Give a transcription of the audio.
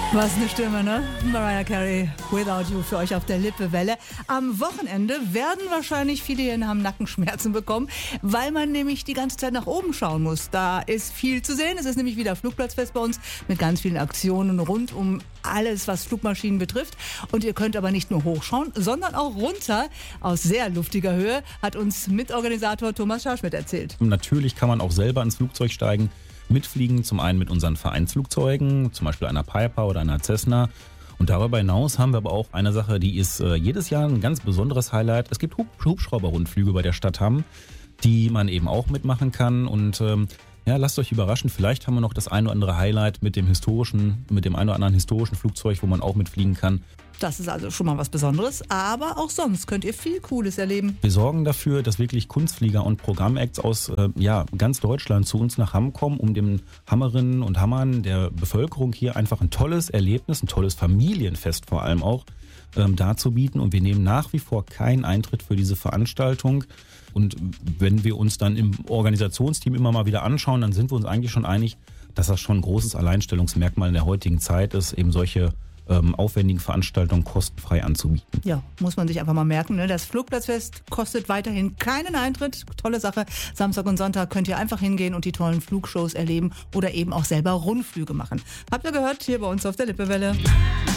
Was eine Stimme, ne? Mariah Carey, Without You für euch auf der Lippewelle. Am Wochenende werden wahrscheinlich viele hier haben Nackenschmerzen bekommen, weil man nämlich die ganze Zeit nach oben schauen muss. Da ist viel zu sehen. Es ist nämlich wieder Flugplatzfest bei uns mit ganz vielen Aktionen rund um alles, was Flugmaschinen betrifft. Und ihr könnt aber nicht nur hochschauen, sondern auch runter aus sehr luftiger Höhe, hat uns Mitorganisator Thomas Scharschmidt erzählt. Natürlich kann man auch selber ins Flugzeug steigen, mitfliegen, zum einen mit unseren Vereinsflugzeugen, zum Beispiel einer Piper oder einer Cessna. Und darüber hinaus haben wir aber auch eine Sache, die ist jedes Jahr ein ganz besonderes Highlight. Es gibt Hubschrauberrundflüge bei der Stadt Hamm, die man eben auch mitmachen kann. Und lasst euch überraschen, vielleicht haben wir noch das ein oder andere Highlight mit dem ein oder anderen historischen Flugzeug, wo man auch mitfliegen kann. Das ist also schon mal was Besonderes, aber auch sonst könnt ihr viel Cooles erleben. Wir sorgen dafür, dass wirklich Kunstflieger und Programmacts aus ganz Deutschland zu uns nach Hamm kommen, um den Hammerinnen und Hammern der Bevölkerung hier einfach ein tolles Erlebnis, ein tolles Familienfest vor allem auch darzubieten. Und wir nehmen nach wie vor keinen Eintritt für diese Veranstaltung. Und wenn wir uns dann im Organisationsteam immer mal wieder anschauen, dann sind wir uns eigentlich schon einig, dass das schon ein großes Alleinstellungsmerkmal in der heutigen Zeit ist, eben solche aufwendigen Veranstaltungen kostenfrei anzubieten. Ja, muss man sich einfach mal merken. Ne? Das Flugplatzfest kostet weiterhin keinen Eintritt. Tolle Sache. Samstag und Sonntag könnt ihr einfach hingehen und die tollen Flugshows erleben oder eben auch selber Rundflüge machen. Habt ihr gehört? Hier bei uns auf der Lippewelle.